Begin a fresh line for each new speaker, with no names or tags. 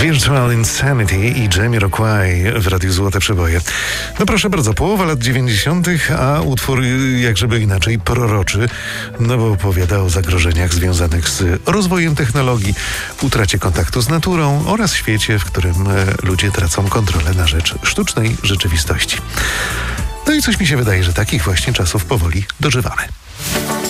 Virtual Insanity i Jamiroquai w Radiu Złote Przeboje. No proszę bardzo, połowa lat 90., a utwór jakżeby inaczej proroczy, no bo opowiada o zagrożeniach związanych z rozwojem technologii, utracie kontaktu z naturą oraz świecie, w którym ludzie tracą kontrolę na rzecz sztucznej rzeczywistości. No i coś mi się wydaje, że takich właśnie czasów powoli dożywamy.